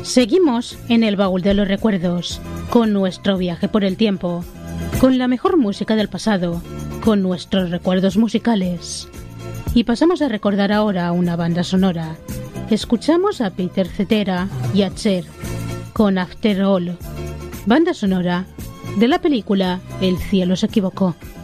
Seguimos en el baúl de los recuerdos, con nuestro viaje por el tiempo, con la mejor música del pasado, con nuestros recuerdos musicales. Y pasamos a recordar ahora una banda sonora. Escuchamos a Peter Cetera y a Cher con After All, banda sonora de la película El cielo se equivocó.